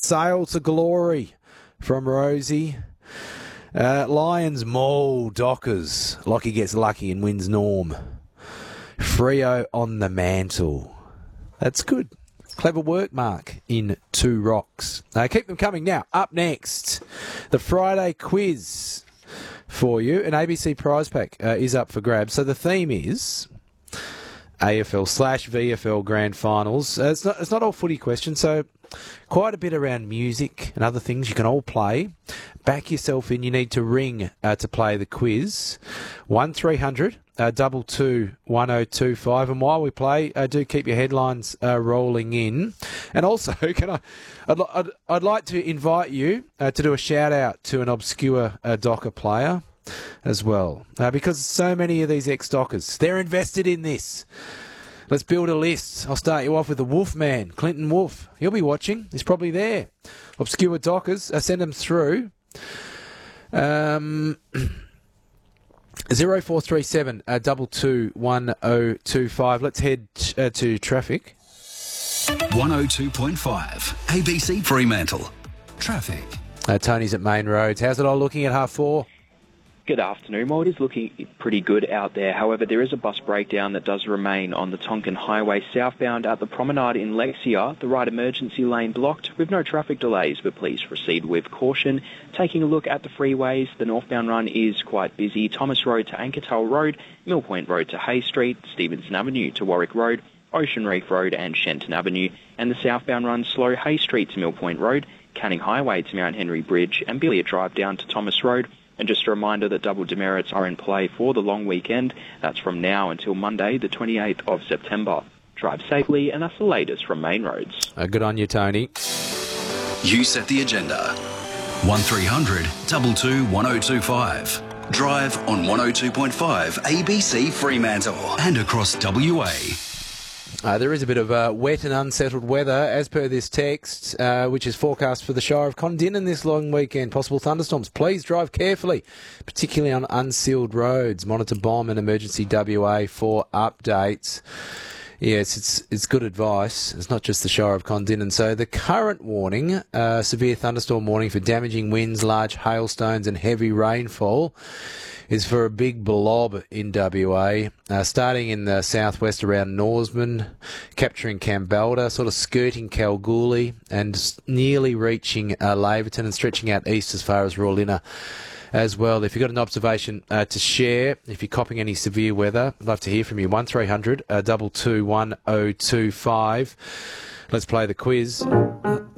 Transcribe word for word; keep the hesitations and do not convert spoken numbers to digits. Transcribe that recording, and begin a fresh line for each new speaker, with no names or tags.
Sail to Glory from Rosie. Uh, Lions Mall Dockers. Lockie gets lucky and wins Norm. Freo on the mantle. That's good. Clever work, Mark, in Two Rocks. Uh, keep them coming now. Up next, the Friday quiz for you. An A B C prize pack uh, is up for grabs. So the theme is A F L slash V F L Grand Finals. Uh, it's not it's not all footy questions, so quite a bit around music and other things you can all play. Back yourself in. You need to ring uh, to play the quiz. one three hundred Uh, double two one oh two five, and while we play, uh, do keep your headlines uh, rolling in. And also, can I? I'd, I'd, I'd like to invite you uh, to do a shout out to an obscure uh, Docker player as well, uh, because so many of these ex-Dockers, they're invested in this. Let's build a list. I'll start you off with the Wolf Man, Clinton Wolf. He'll be watching. He's probably there. Obscure Dockers, uh, send them through. Um. Zero four three seven uh, double two one oh two five. Let's head uh, to traffic.
one oh two point five A B C Fremantle. Traffic.
Uh, Tony's at Main Roads. How's it all looking at half four?
Good afternoon. Well, it is looking pretty good out there. However, there is a bus breakdown that does remain on the Tonkin Highway southbound at the Promenade in Lexia. The right emergency lane blocked with no traffic delays, but please proceed with caution. Taking a look at the freeways, the northbound run is quite busy. Thomas Road to Ankertale Road, Mill Point Road to Hay Street, Stevenson Avenue to Warwick Road, Ocean Reef Road and Shenton Avenue, and the southbound run slow Hay Street to Mill Point Road, Canning Highway to Mount Henry Bridge, and Billiard Drive down to Thomas Road. And just a reminder that double demerits are in play for the long weekend. That's from now until Monday, the twenty-eighth of September. Drive safely, and that's the latest from Main Roads.
Uh, good on you, Tony.
You set the agenda. one three hundred double two one oh two five. Drive on one oh two point five A B C Fremantle and across W A.
Uh, there is a bit of uh, wet and unsettled weather, as per this text, uh, which is forecast for the Shire of Condinin this long weekend. Possible thunderstorms. Please drive carefully, particularly on unsealed roads. Monitor Bomb and Emergency W A for updates. Yes, it's it's good advice. It's not just the Shire of Condinin. So the current warning, uh, severe thunderstorm warning for damaging winds, large hailstones and heavy rainfall, is for a big blob in W A, uh, starting in the southwest around Norseman, capturing Cambalda, sort of skirting Kalgoorlie, and nearly reaching uh, Laverton and stretching out east as far as Rawlinna as well. If you've got an observation uh, to share, if you're copping any severe weather, I'd love to hear from you. one three hundred double two one oh two five. Let's play the quiz.